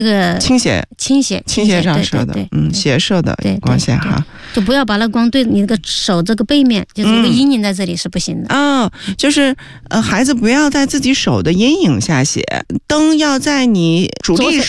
这个倾斜照射的，斜射的光线哈， 就不要把那光对你那个手这个背面，就是一个阴影在这里是不行的。 就是孩子不要在自己手的阴影下写，灯要在你主力